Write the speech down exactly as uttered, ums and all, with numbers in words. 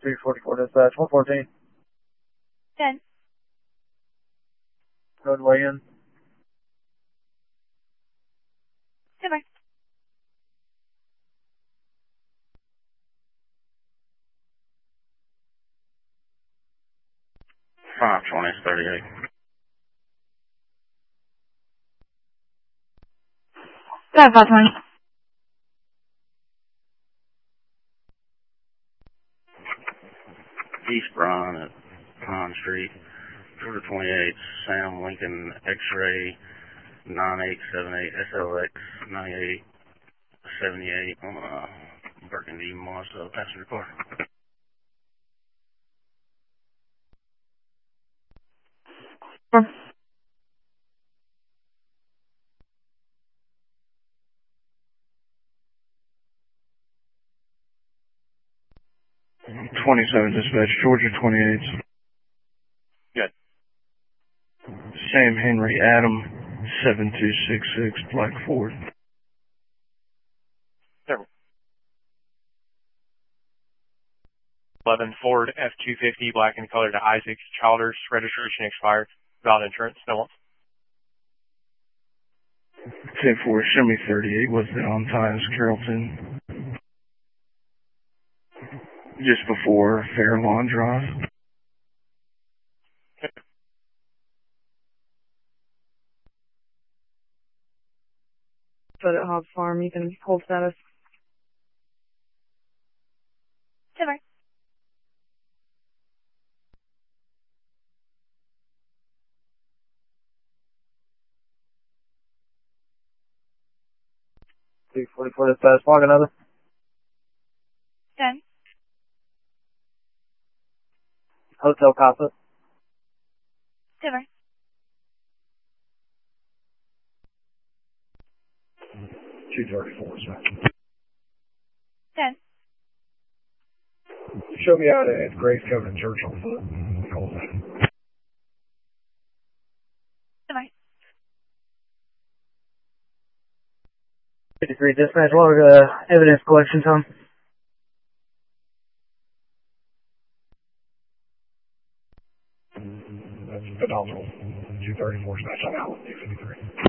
three forty-four dispatch, one fourteen. ten. Roadway in. Goodbye. five twenty, thirty-eight. Got five twenty. East Bryan at Pine Street, Georgia twenty-eight, Sam Lincoln X-ray nine eight seven eight S L X ninety-eight seventy-eight on a Burgundy Mazda passenger car. Four. twenty-seven dispatch, Georgia twenty-eight. Good. Sam Henry Adam, seven two six six, Black Ford. eleven Ford F two fifty, black and color to Isaac Childers, registration expired, valid insurance, no one. ten four, show me thirty-eight, was it on Times Carrollton? Just before Fair Lawn Drive. But at Hobbs Farm, you can hold status. Goodbye. three forty-four dispatch, log another. ten. Hotel Casa. Goodbye. two thirty-four, sir. ten. Show me out at Grace Covenant Church on foot. Call that. Goodbye. fifty-three dispatch, log uh, evidence collection time. That's phenomenal. two thirty-four dispatch on out, two fifty-three.